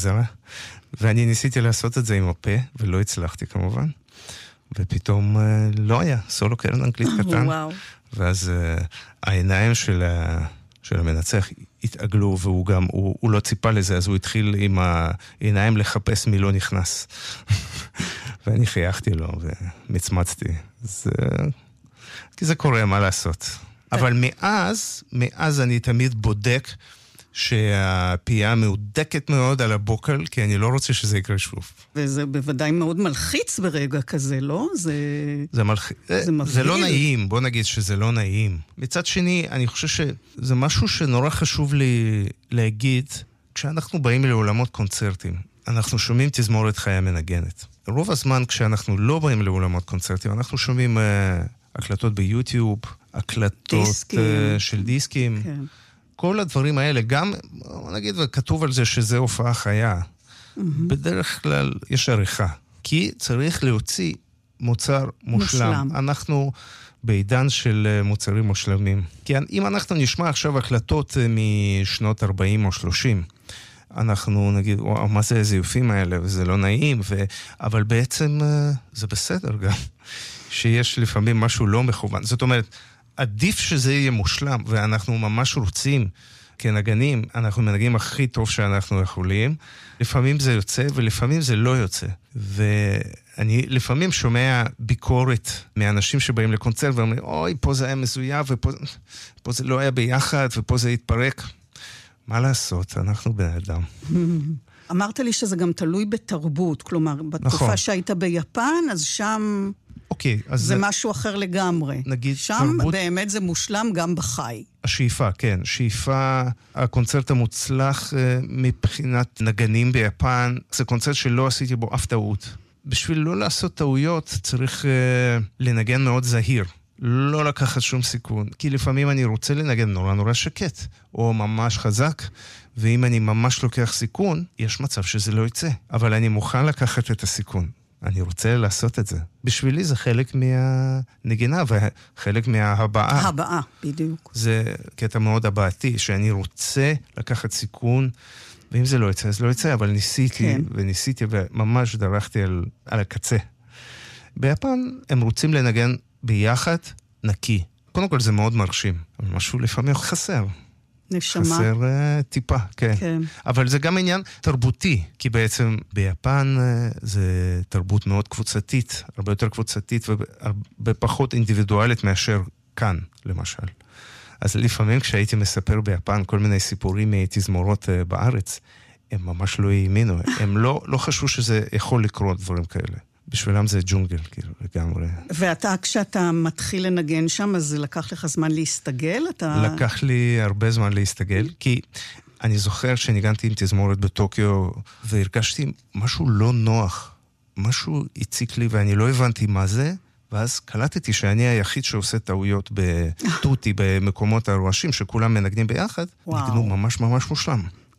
זרה. ואני ניסיתי לעשות את זה עם הפה, ולא הצלחתי כמובן. ופתאום לא היה, סולו קרן אנגלית קטן. ואז העיניים של המנצח התעגלו, והוא גם, הוא לא ציפה לזה, אז הוא התחיל עם העיניים לחפש מי לא נכנס. ואני חייכתי לו ומצמצתי. כי זה קורה, מה לעשות. אבל מאז אני תמיד בודק שהפייה מהודקת מאוד על הבוקל, כי אני לא רוצה שזה יקרה שוב. וזה בוודאי מאוד מלחיץ ברגע כזה, לא? זה לא נעים, בוא נגיד שזה לא נעים. מצד שני, אני חושב שזה משהו שנורא חשוב לי להגיד, כשאנחנו באים לעולמות קונצרטים, אנחנו שומעים תזמורת חיה מנגנת. רוב הזמן כשאנחנו לא באים לעולמות קונצרטים, אנחנו שומעים הקלטות ביוטיוב, הקלטות של דיסקים. כן. כל הדברים האלה, גם, נגיד, כתוב על זה שזה הופעה חיה. בדרך כלל יש עריכה. כי צריך להוציא מוצר מושלם. אנחנו בעידן של מוצרים מושלמים. כי אם אנחנו נשמע עכשיו הקלטות משנות 40 או 30, אנחנו נגיד, מה זה איזה יופים האלה, וזה לא נעים, אבל בעצם זה בסדר גם, שיש לפעמים משהו לא מכוון. זאת אומרת, עדיף שזה יהיה מושלם, ואנחנו ממש רוצים, כנגנים, אנחנו מנגנים הכי טוב שאנחנו יכולים. לפעמים זה יוצא, ולפעמים זה לא יוצא. ואני לפעמים שומע ביקורת מאנשים שבאים לקונצרט, ואומרים, אוי, פה זה היה מזויף, ופה זה לא היה ביחד, ופה זה התפרק. מה לעשות? אנחנו בני אדם. אמרת לי שזה גם תלוי בתרבות, כלומר, בתקופה שהיית ביפן, אז שם זה משהו אחר לגמרי. נגיד, שם באמת זה מושלם גם בחי. השאיפה, כן. שאיפה, הקונצרט המוצלח מבחינת נגנים ביפן, זה קונצרט שלא עשיתי בו אף טעות. בשביל לא לעשות טעויות צריך לנגן מאוד זהיר. לא לקחת שום סיכון, כי לפעמים אני רוצה לנגן נורא שקט, או ממש חזק, ואם אני ממש לוקח סיכון, יש מצב שזה לא יצא. אבל אני מוכן לקחת את הסיכון. אני רוצה לעשות את זה. בשבילי זה חלק מהנגינה, וחלק מההבעה. הבעה, בדיוק. זה קטע מאוד הבעתי, שאני רוצה לקחת סיכון, ואם זה לא יצא, אז לא יצא, אבל ניסיתי, וממש דרכתי על הקצה. ביפן הם רוצים לנגן ביחד נקי. קודם כל זה מאוד מרשים, אבל משהו לפעמים חסר. נשמה. חסר טיפה, כן. אבל זה גם עניין תרבותי, כי בעצם ביפן זה תרבות מאוד קבוצתית, הרבה יותר קבוצתית והרבה פחות אינדיבידואלית מאשר כאן, למשל. אז לפעמים כשהייתי מספר ביפן כל מיני סיפורים מתזמורות בארץ, הם ממש לא האמינו, הם לא חשבו שזה יכול לקרות דברים כאלה. בשבילם זה ג'ונגל, כאילו, לגמרי. ואתה, כשאתה מתחיל לנגן שם, אז לקח לך זמן להסתגל? לקח לי הרבה זמן להסתגל, כי אני זוכר שניגנתי עם תזמורת בטוקיו, והרגשתי משהו לא נוח. משהו הציק לי, ואני לא הבנתי מה זה, ואז קלטתי שאני היחיד שעושה טעויות בטוטי, במקומות הרועשים, שכולם מנגנים ביחד, ניגנו ממש ממש מושלם.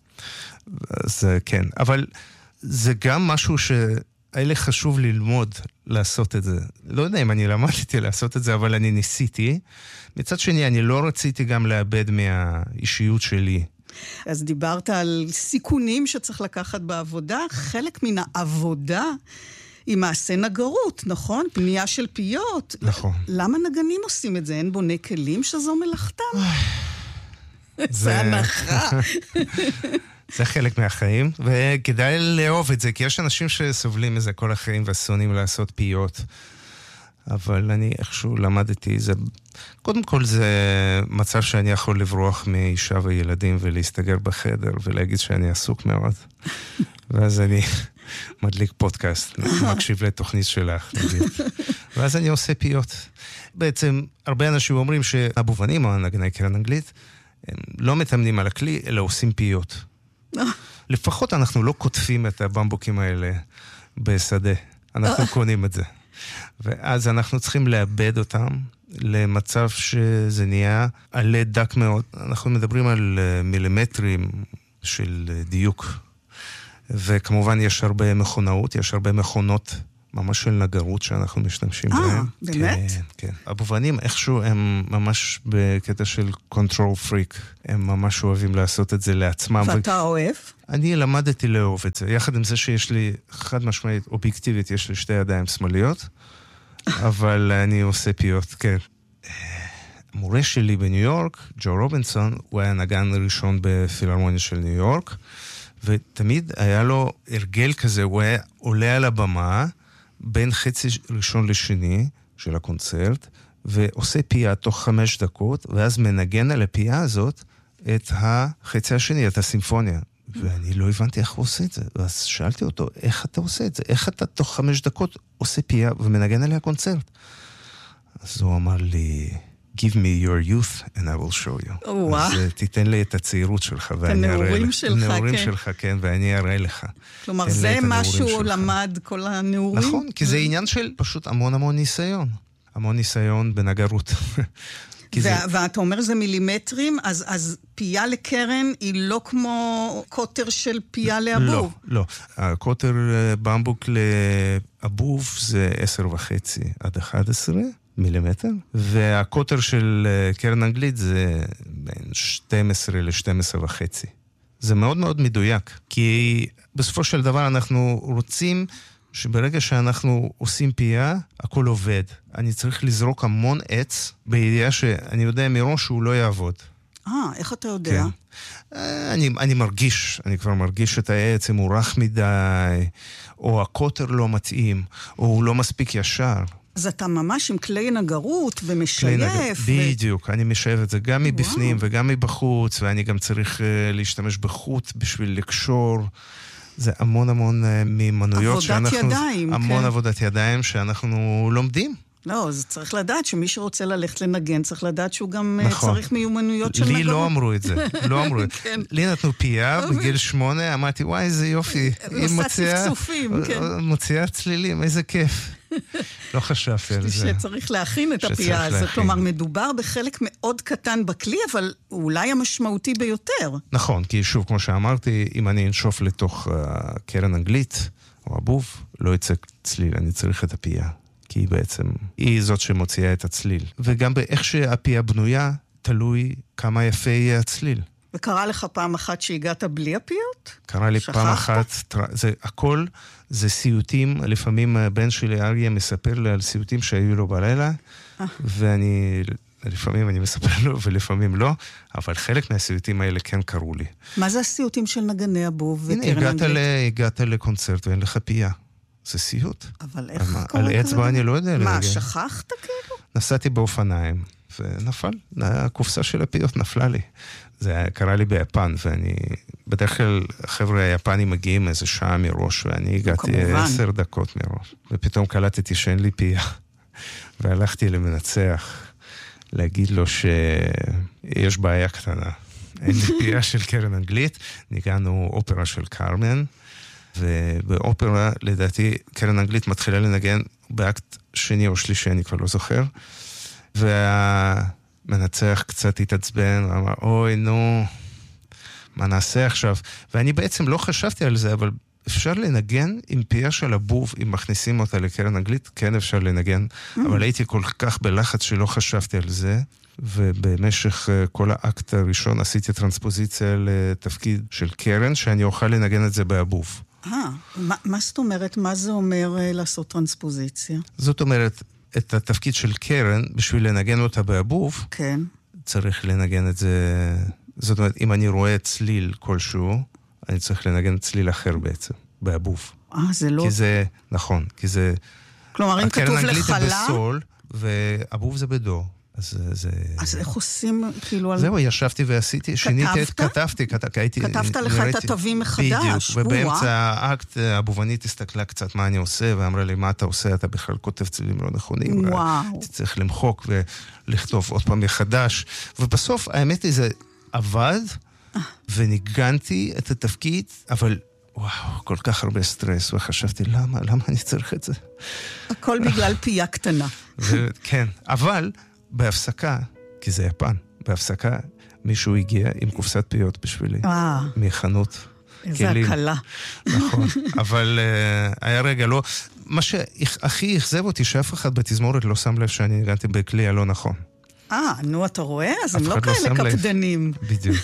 אז כן, אבל זה גם משהו אלה חשוב ללמוד לעשות את זה. לא יודע אם אני למדתי לעשות את זה, אבל אני ניסיתי. מצד שני, אני לא רציתי גם לאבד מהאישיות שלי. אז דיברת על סיכונים שצריך לקחת בעבודה. חלק מן העבודה היא מעשה נגרות, נכון? בנייה של פיות. נכון. למה נגנים עושים את זה? אין בוני כלים שזו מלאכתם? זה הנחה. זה חלק מהחיים, וכדאי לאהוב את זה, כי יש אנשים שסובלים מזה כל החיים וסונים לעשות פיות. אבל אני איכשהו למדתי, קודם כל זה מצב שאני יכול לברוח מאישה וילדים ולהסתגר בחדר ולהגיד שאני עסוק מאוד. ואז אני מדליק פודקאסט, מקשיב לתוכנית שלך, נגיד. ואז אני עושה פיות. בעצם הרבה אנשים אומרים שהבובנים, או הנגני קרן אנגלית, הם לא מתאמנים על הכלי, אלא עושים פיות. לפחות אנחנו לא כותבים את הבמבוקים האלה בשדה. אנחנו קונים את זה. ואז אנחנו צריכים לאבד אותם למצב שזה נהיה עלה דק מאוד. אנחנו מדברים על מילימטרים של דיוק. וכמובן יש הרבה מכונאות, יש הרבה מכונות ממש של נגרות שאנחנו משתמשים בהם. באמת? כן, כן. הבובנים איכשהו הם ממש בקטע של control freak. הם ממש אוהבים לעשות את זה לעצמם. ואתה אוהב? אני למדתי לאהוב את זה. יחד עם זה שיש לי, חד משמעית, אובייקטיבית, יש לי 2 ידיים שמאליות, אבל אני עושה פיות, כן. המורה שלי בניו יורק, ג'ו רובינסון, הוא היה נגן ראשון בפילהרמוניה של ניו יורק, ותמיד היה לו הרגל כזה, הוא היה עולה על הבמה, בין חצי ראשון לשני של הקונצרט, ועושה פייה תוך 5 דקות, ואז מנגן על הפייה הזאת את החצי השני, את הסימפוניה. ואני לא הבנתי איך הוא עושה את זה. ואז שאלתי אותו, איך אתה עושה את זה? איך אתה תוך 5 דקות עושה פייה ומנגן עליה קונצרט? אז הוא אמר לי, give me your youth and I will show you. אז תיתן לי את הצעירות שלך ואני אראה לך. הנעורים שלך, כן. הנעורים שלך, כן, ואני אראה לך. כלומר, זה מה שהוא למד, כל הנעורים? נכון, כי זה עניין של פשוט המון ניסיון. המון ניסיון בנגרות. ואתה אומר זה מילימטרים, אז פייה לקרן היא לא כמו קוטר של פייה לאבוב. לא. הקוטר במבוק לאבוב זה 10.5 עד 11 מילימטר, והקוטר של קרן אנגלית זה בין 12 ל-12.5. זה מאוד מאוד מדויק, כי בסופו של דבר אנחנו רוצים שברגע שאנחנו עושים פייה, הכל עובד. אני צריך לזרוק המון עץ, בידיעה שאני יודע מראש שהוא לא יעבוד. איך אתה יודע? כן. אני כבר מרגיש את העץ, אם הוא רך מדי, או הקוטר לא מתאים, או הוא לא מספיק ישר. אז אתה ממש עם כלי נגרות ומשייף. בדיוק, אני משייף את זה גם מבפנים וגם מבחוץ, ואני גם צריך להשתמש בחוט בשביל לקשור. זה המון מיומנויות עבודת ידיים, המון כן. עבודת ידיים שאנחנו לומדים. לא, אז צריך לדעת שמי שרוצה ללכת לנגן, צריך לדעת שהוא גם צריך מיומנויות של נגרות. לי לא אמרו את זה, לא אמרו את זה. לי נתנו פייה בגיל 8, אמרתי, וואי, איזה יופי. היא מוציאה צלילים, איזה כיף. לא חשבתי על זה. שצריך להכין את הפייה הזאת. כלומר, מדובר בחלק מאוד קטן בכלי, אבל אולי המשמעותי ביותר. נכון, כי שוב, כמו שאמרתי, אם אני אנשוף לתוך קרן אנגלית, או אבוב, לא יצא צליל, אני צריך את הפייה. כי בעצם היא זאת שמוציאה את הצליל. וגם באיך שהפייה בנויה, תלוי כמה יפה יהיה הצליל. וקרה לך פעם אחת שהגעת בלי הפיות? קרה לי פעם אחת, הכל זה סיוטים, לפעמים הבן שלי אריה מספר לי על סיוטים שהיו לו בלילה, לפעמים אני מספר לו ולפעמים לא, אבל חלק מהסיוטים האלה כן קרו לי. מה זה הסיוטים של נגני אבוב וקרן אנגלית? הגעת לקונצרט ואין לך פייה. זה סיוט. אבל איך קורה כזה? על אצבע אני לא יודע. מה, שכחת כאילו? נסעתי באופניים, ונפל. הקופסה של הפיות נפלה לי. זה קרה לי ביפן, ואני... בדרך כלל החבר'ה היפנים מגיעים איזה שעה מראש, ואני הגעתי 10 דקות מראש. ופתאום קלטתי שאין לי פייה. והלכתי למנצח, להגיד לו שיש בעיה קטנה. אין לי פייה של קרן אנגלית, ניגענו אופרה של קרמן, ובאופרה, לדעתי, קרן אנגלית מתחילה לנגן באקט שני או שלישי, אני כבר לא זוכר, והמנצח קצת התעצבן, ואמר, אוי, נו, מה נעשה עכשיו? ואני בעצם לא חשבתי על זה, אבל אפשר לנגן עם פייה של אבוב, אם מכניסים אותה לקרן אנגלית, כן אפשר לנגן, אבל הייתי כל כך בלחץ שלא חשבתי על זה, ובמשך כל האקט הראשון עשיתי טרנספוזיציה לתפקיד של קרן, שאני אוכל לנגן את זה באבוב. מה זאת אומרת? מה זה אומר לעשות טרנספוזיציה? זאת אומרת, את התפקיד של קרן, בשביל לנגן אותה באבוב, כן. צריך לנגן את זה... זאת אומרת, אם אני רואה צליל כלשהו, אני צריך לנגן צליל אחר בעצם, באבוב. זה לא... כי זה, נכון, כי זה... כלומר, אם כתוב לחלה... הקרן אנגלית זה בסול, ואבוב זה בדו. אז איך עושים, כאילו... זהו, ישבתי ועשיתי, שיניתי, כתבתי. כתבת לך את התווים מחדש. בדיוק, ובאמצע האקט, הבובנית הסתכלה קצת מה אני עושה, ואמרה לי, מה אתה עושה? אתה בכלל כותב צלילים לא נכונים. וואו. אתה צריך למחוק ולכתוב עוד פעם מחדש. ובסוף, האמת היא, זה עבד, וניגנתי את התפקיד, אבל... וואו, כל כך הרבה סטרס, וחשבתי, למה אני צריך את זה? הכל בגלל פייה קטנה. כן, אבל בהפסקה, כי זה יפן, בהפסקה מישהו הגיע עם קופסת פיות בשבילי, מחנות איזה כלים. הקלה. נכון, אבל היה רגע, לא, מה שהכי אכזב אותי, שאף אחד בתזמורת לא שם לב שאני ניגנתי בכלי הלא נכון. נו, אתה רואה? אז הם לא כאלה קפדנים. בדיוק.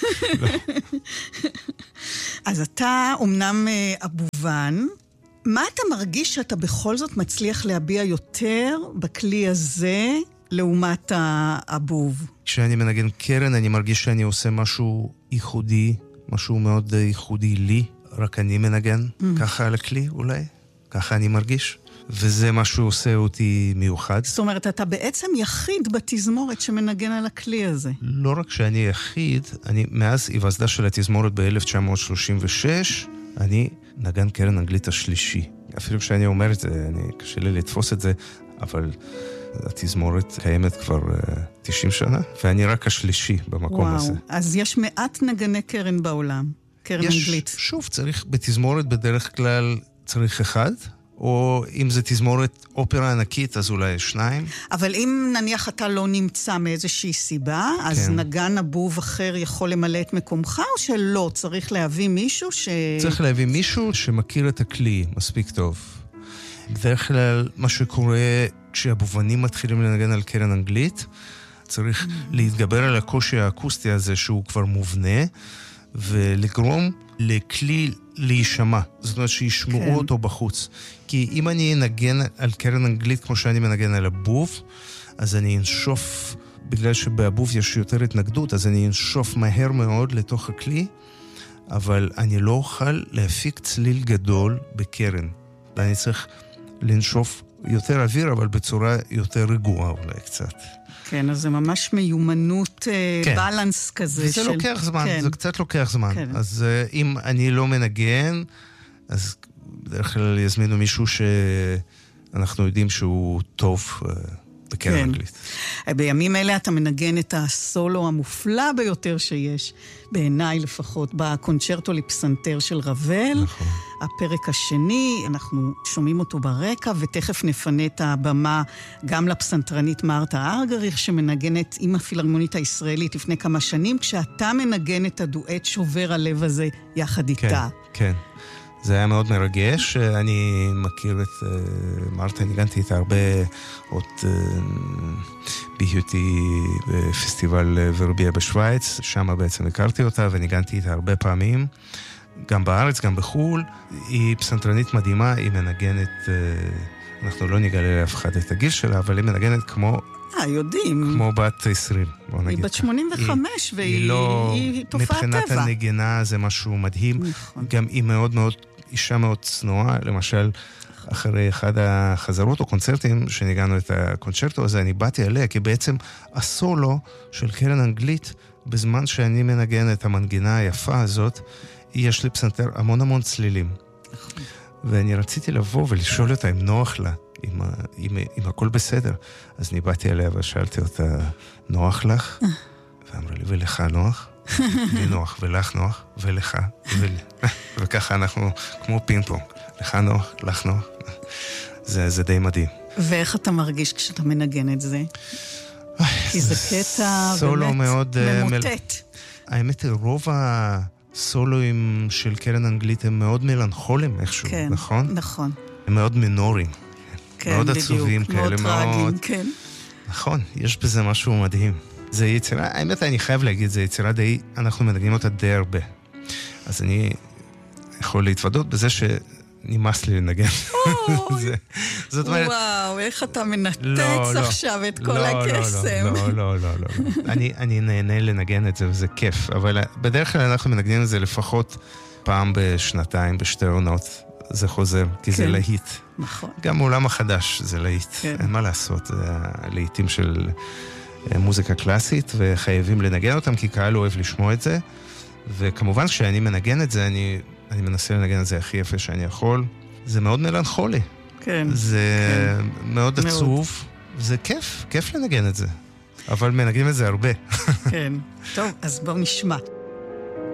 אז אתה אומנם אבובן, מה אתה מרגיש שאתה בכל זאת מצליח להביע יותר בכלי הזה לעומת האבוב? כשאני מנגן קרן, אני מרגיש שאני עושה משהו ייחודי, משהו מאוד ייחודי לי, רק אני מנגן, ככה על הכלי אולי, ככה אני מרגיש. וזה מה שעושה אותי מיוחד. זאת אומרת, אתה בעצם יחיד בתזמורת שמנגן על הכלי הזה. לא רק שאני יחיד, מאז היווסדה של התזמורת ב-1936, אני נגן קרן אנגלית השלישי. אפילו כשאני אומר את זה, קשה לי לתפוס את זה, אבל התזמורת קיימת כבר 90 שנה, ואני רק השלישי במקום הזה. אז יש מעט נגני קרן בעולם, קרן אנגלית. שוב, צריך בתזמורת בדרך כלל צריך אחד, או אם זה תזמורת אופרה ענקית, אז אולי 2. אבל אם נניח אתה לא נמצא מאיזושהי סיבה, אז נגן אבוב אחר יכול למלא את מקומך, או שלא? צריך להביא מישהו צריך להביא מישהו שמכיר את הכלי מספיק טוב. בדרך כלל מה שקורה כשאבובנים מתחילים לנגן על קרן אנגלית, צריך להתגבר על הקושי האקוסטי הזה שהוא כבר מובנה, ולגרום לכלי להישמע. זאת אומרת שישמעו אותו בחוץ. כי אם אני אנגן על קרן אנגלית כמו שאני מנגן על אבוב, אז אני אנשוף, בגלל שבאבוב יש יותר התנגדות, אז אני אנשוף מהר מאוד לתוך הכלי, אבל אני לא אוכל להפיק צליל גדול בקרן. ואני צריך לנשוף יותר אוויר, אבל בצורה יותר רגועה אולי קצת. כן, אז זה ממש מיומנות, בלנס כזה. וזה לוקח זמן, זה קצת לוקח זמן. אז אם אני לא מנגן, אז בדרך כלל יזמינו מישהו שאנחנו יודעים שהוא טוב בקרן אנגלית. בימים אלה אתה מנגן את הסולו המופלא ביותר שיש, בעיניי לפחות, בקונצ'רטו לפסנתר של רבל. נכון. הפרק השני, אנחנו שומעים אותו ברקע, ותכף נפנה את הבמה גם לפסנתרנית מרתה ארגריך, שמנגנת עם הפילהרמונית הישראלית לפני כמה שנים, כשאתה מנגן את הדואט שובר הלב הזה יחד איתה. כן. זה היה מאוד מרגש. אני מכיר את מרתה, ניגנתי איתה הרבה עוד בהיותי בפסטיבל ורביה בשוויץ, שם בעצם הכרתי אותה וניגנתי איתה הרבה פעמים, גם בארץ, גם בחול. היא פסנתרנית מדהימה, היא מנגנת, אנחנו לא נגלה לאף אחד את הגיל שלה, אבל היא מנגנת כמו יודעים. כמו בת 20, בוא נגיד. היא בת 85, והיא תופעת טבע. מבחינת הנגינה זה משהו מדהים. נכון. גם היא מאוד מאוד, אישה מאוד צנועה. למשל, אחרי אחד החזרות או קונצרטים שניגענו את הקונצ'רטו הזה, אני באתי עליה, כי בעצם הסולו של קרן אנגלית, בזמן שאני מנגן את המנגינה היפה הזאת, יש לי פסנתר המון צלילים. נכון. ואני רציתי לבוא ולשאול אותה אם נוח לה. אם הכל בסדר. אז אני באתי אליה ושאלתי אותה, נוח לך? ואמרה לי, ולך נוח? לי נוח, ולך נוח, ולך, וככה אנחנו כמו פינג פונג. לך נוח, לך נוח. זה די מדהים. ואיך אתה מרגיש כשאתה מנגן את זה? כי זה קטע סולו מאוד ממוטט. האמת היא, רוב הסולואים של קרן אנגלית הם מאוד מלנכולים איכשהו, נכון? נכון. הם מאוד מינוריים. כן, מאוד בדיוק, עצובים כאלה, מאוד טרגיים, כן. נכון, יש בזה משהו מדהים. זה יצירה, האמת אני חייב להגיד, זה יצירה די, אנחנו מנגנים אותה די הרבה. אז אני יכול להתוודות בזה שנמאס לי לנגן. זאת אומרת... וואו, איך אתה מנתץ עכשיו את כל הקסם. לא. אני נהנה לנגן את זה וזה כיף, אבל בדרך כלל אנחנו מנגנים את זה לפחות פעם בשנתיים, בשתי עונות. זה חוזר, כי זה להיט. נכון. גם מעולם החדש זה להיט. אין מה לעשות, זה להיטים של מוזיקה קלאסית, וחייבים לנגן אותם, כי קהל אוהב לשמוע את זה. וכמובן, כשאני מנגן את זה, אני מנסה לנגן את זה הכי יפה שאני יכול. זה מאוד מלנכולי. כן. זה מאוד עצוב. זה כיף לנגן את זה. אבל מנגנים את זה הרבה. כן. טוב, אז בואו נשמע.